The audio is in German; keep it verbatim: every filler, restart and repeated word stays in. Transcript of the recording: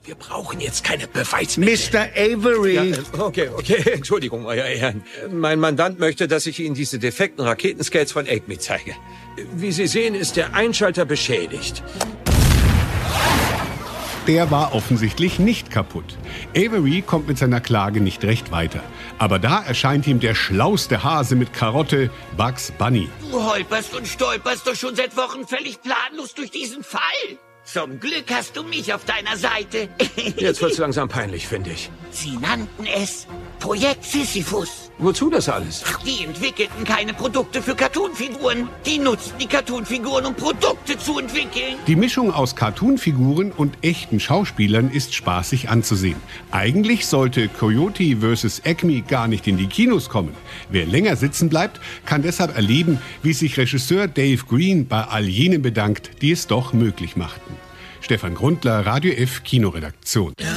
Wir brauchen jetzt keine Beweismittel. Mister Avery! Ja, äh, okay, okay, Entschuldigung, Euer Ehren. Mein Mandant möchte, dass ich Ihnen diese defekten Raketenskates von Acme zeige. Wie Sie sehen, ist der Einschalter beschädigt. Der war offensichtlich nicht kaputt. Avery kommt mit seiner Klage nicht recht weiter. Aber da erscheint ihm der schlauste Hase mit Karotte, Bugs Bunny. Du holperst und stolperst doch schon seit Wochen völlig planlos durch diesen Fall. Zum Glück hast du mich auf deiner Seite. Jetzt wird's langsam peinlich, finde ich. Sie nannten es Projekt Sisyphus. Wozu das alles? Ach, die entwickelten keine Produkte für Cartoonfiguren. Die nutzten die Cartoonfiguren, um Produkte zu entwickeln. Die Mischung aus Cartoonfiguren und echten Schauspielern ist spaßig anzusehen. Eigentlich sollte Coyote versus. Acme gar nicht in die Kinos kommen. Wer länger sitzen bleibt, kann deshalb erleben, wie sich Regisseur Dave Green bei all jenen bedankt, die es doch möglich machten. Stefan Grundler, Radio F Kinoredaktion.